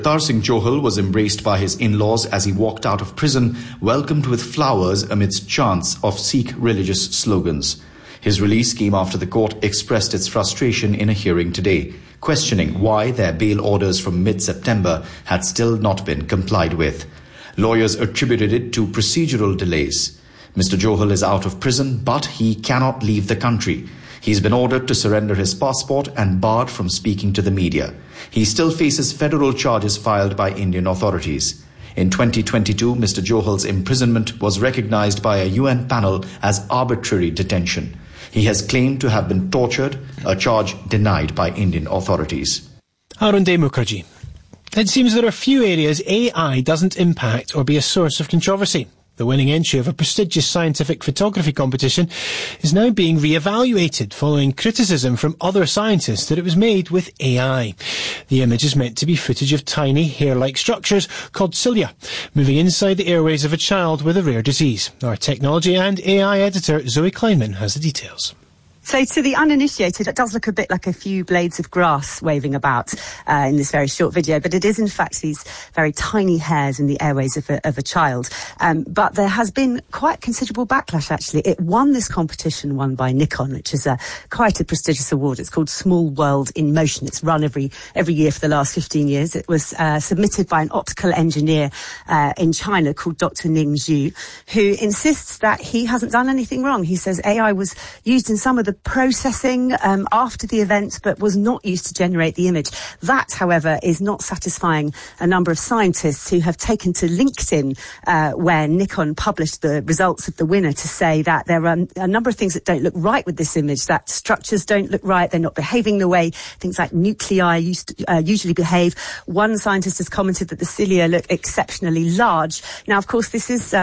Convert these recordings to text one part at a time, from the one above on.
Avtar Singh Johal was embraced by his in-laws as he walked out of prison, welcomed with flowers amidst chants of Sikh religious slogans. His release came after the court expressed its frustration in a hearing today, questioning why their bail orders from mid-September had still not been complied with. Lawyers attributed it to procedural delays. Mr. Johal is out of prison, but he cannot leave the country. He's been ordered to surrender his passport and barred from speaking to the media. He still faces federal charges filed by Indian authorities. In 2022, Mr. Johal's imprisonment was recognized by a UN panel as arbitrary detention. He has claimed to have been tortured, a charge denied by Indian authorities. Arunde Mukherjee. It seems there are few areas AI doesn't impact or be a source of controversy. The winning entry of a prestigious scientific photography competition is now being re-evaluated following criticism from other scientists that it was made with AI. The image is meant to be footage of tiny hair-like structures called cilia moving inside the airways of a child with a rare disease. Our technology and AI editor Zoe Kleinman has the details. So to the uninitiated, it does look a bit like a few blades of grass waving about in this very short video, but it is in fact these very tiny hairs in the airways of a child. But there has been quite considerable backlash, actually. It won this competition, won by Nikon, which is quite a prestigious award. It's called Small World in Motion. It's run every year for the last 15 years. It was submitted by an optical engineer in China called Dr. Ning Zhu, who insists that he hasn't done anything wrong. He says AI was used in some of the processing after the event, but was not used to generate the image. That, however, is not satisfying a number of scientists who have taken to LinkedIn, where Nikon published the results of the winner, to say that there are a number of things that don't look right with this image, that structures don't look right, they're not behaving the way things like nuclei usually behave. One scientist has commented that the cilia look exceptionally large. Now, of course, this is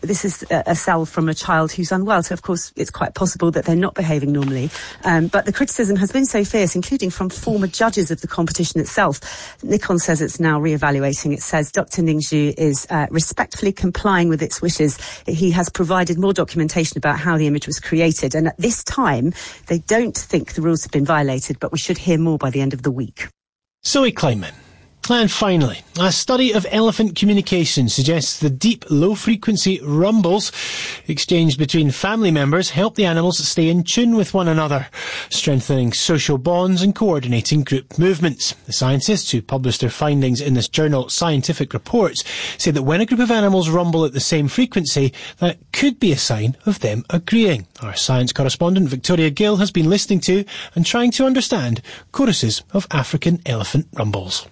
a cell from a child who's unwell, so of course it's quite possible that they're not behaving normally. But the criticism has been so fierce, including from former judges of the competition itself. Nikon says it's now re-evaluating. It says Dr. Ning Zhu is respectfully complying with its wishes. He has provided more documentation about how the image was created. And at this time, they don't think the rules have been violated, but we should hear more by the end of the week. Zoe Kleinman. And finally, a study of elephant communication suggests the deep, low-frequency rumbles exchanged between family members help the animals stay in tune with one another, strengthening social bonds and coordinating group movements. The scientists who published their findings in this journal Scientific Reports say that when a group of animals rumble at the same frequency, that could be a sign of them agreeing. Our science correspondent Victoria Gill has been listening to and trying to understand choruses of African elephant rumbles.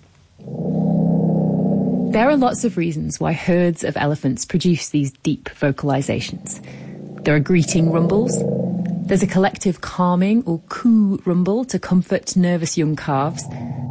There are lots of reasons why herds of elephants produce these deep vocalizations. There are greeting rumbles. There's a collective calming or coo rumble to comfort nervous young calves.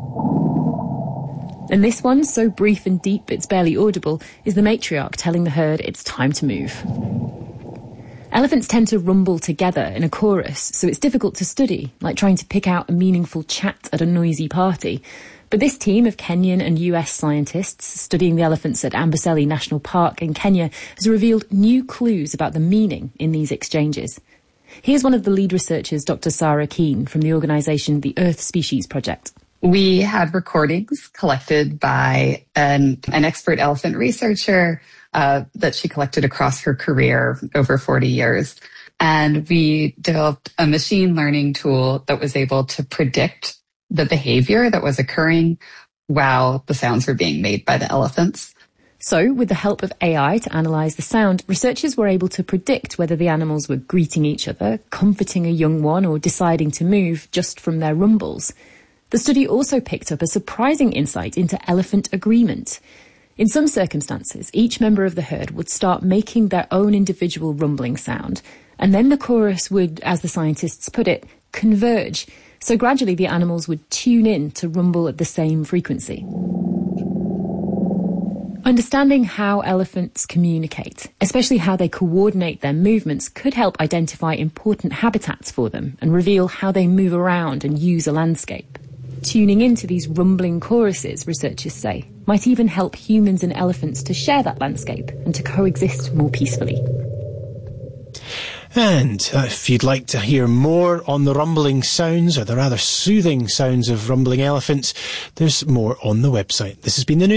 And this one, so brief and deep it's barely audible, is the matriarch telling the herd it's time to move. Elephants tend to rumble together in a chorus, so it's difficult to study, like trying to pick out a meaningful chat at a noisy party. But this team of Kenyan and US scientists studying the elephants at Amboseli National Park in Kenya has revealed new clues about the meaning in these exchanges. Here's one of the lead researchers, Dr. Sarah Keane, from the organisation the Earth Species Project. We had recordings collected by an expert elephant researcher that she collected across her career over 40 years. And we developed a machine learning tool that was able to predict the behavior that was occurring while the sounds were being made by the elephants. So, with the help of AI to analyse the sound, researchers were able to predict whether the animals were greeting each other, comforting a young one, or deciding to move just from their rumbles. The study also picked up a surprising insight into elephant agreement. In some circumstances, each member of the herd would start making their own individual rumbling sound, and then the chorus would, as the scientists put it, converge. So gradually the animals would tune in to rumble at the same frequency. Understanding how elephants communicate, especially how they coordinate their movements, could help identify important habitats for them and reveal how they move around and use a landscape. Tuning into these rumbling choruses, researchers say, might even help humans and elephants to share that landscape and to coexist more peacefully. And if you'd like to hear more on the rumbling sounds, or the rather soothing sounds of rumbling elephants, there's more on the website. This has been the news.